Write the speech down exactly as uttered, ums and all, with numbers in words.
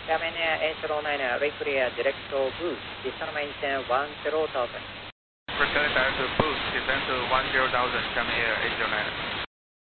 German Air eight zero nine, away clear, direct to boost, descend maintain one zero thousand. Return direct to boost, descend to one zero thousand, German Air eight zero nine.